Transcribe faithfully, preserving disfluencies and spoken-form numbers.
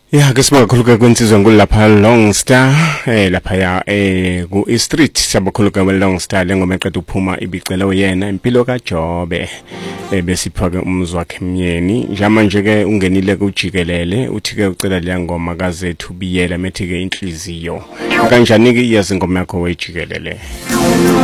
Ya ke sibakhuluka kwensizwa ngulapha Long Star eh lapha ya eh ku E Street sabakhuluka we Long Star lengoma eqeda ukuphuma ibicela uyena impilo kaJobe eh besipha ke umuzwa wakhe emnyeni njamanje ke ungenile kujikelele uthi ke ucela le ngoma kazethu biyela methi ke inhliziyo kanjani ke iyazi ingoma yakho wejikelele.